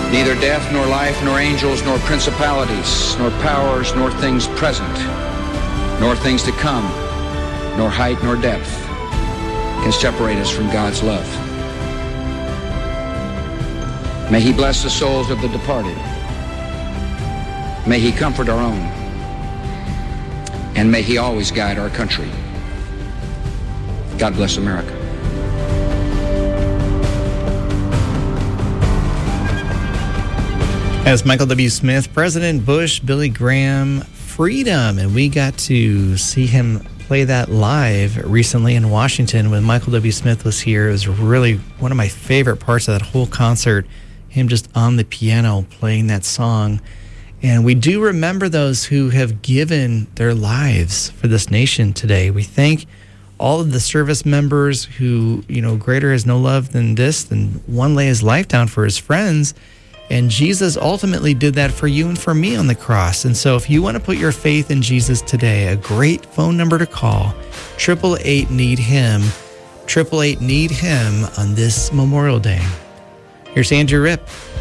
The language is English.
Neither death, nor life, nor angels, nor principalities, nor powers, nor things present, nor things to come, nor height, nor depth can separate us from God's love. May He bless the souls of the departed. May He comfort our own. And may He always guide our country. God bless America. As Michael W. Smith, President Bush, Billy Graham, Freedom. And we got to see him play that live recently in Washington when Michael W. Smith was here. It was really one of my favorite parts of that whole concert, him just on the piano playing that song. And we do remember those who have given their lives for this nation today. We thank all of the service members who, greater is no love than this, than one lay his life down for his friends. And Jesus ultimately did that for you and for me on the cross. And so if you want to put your faith in Jesus today, a great phone number to call, 888-NEED-HIM, 888-NEED-HIM on this Memorial Day. Here's Andrew Ripp.